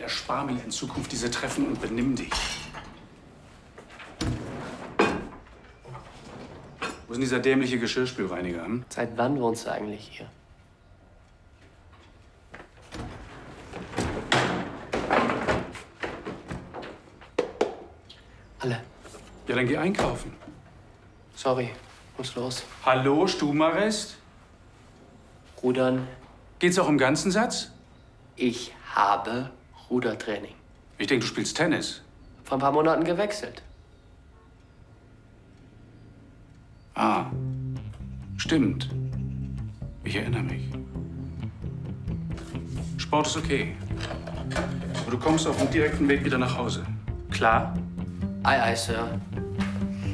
erspar mir in Zukunft diese Treffen und benimm dich. Wo ist denn dieser dämliche Geschirrspülreiniger? Hm? Seit wann wohnst du eigentlich hier? Alle. Ja, dann geh einkaufen. Sorry, muss los. Hallo, Stubenarrest? Rudern. Geht's auch im ganzen Satz? Ich habe Rudertraining. Ich denke, du spielst Tennis. Vor ein paar Monaten gewechselt. Ah, stimmt. Ich erinnere mich. Sport ist okay. Aber du kommst auf dem direkten Weg wieder nach Hause. Klar? Ei, ei, Sir.